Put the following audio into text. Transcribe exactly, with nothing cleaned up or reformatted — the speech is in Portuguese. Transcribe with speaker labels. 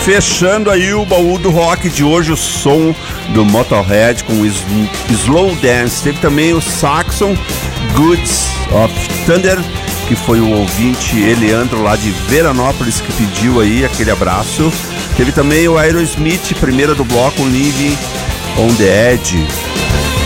Speaker 1: fechando aí o baú do rock de hoje, o som do Motorhead com o Slow Dance. Teve também o Saxon, Goods of Thunder, que foi o ouvinte Eleandro lá de Veranópolis que pediu aí aquele abraço. Teve também o Aerosmith, primeira do bloco, Living on the Edge.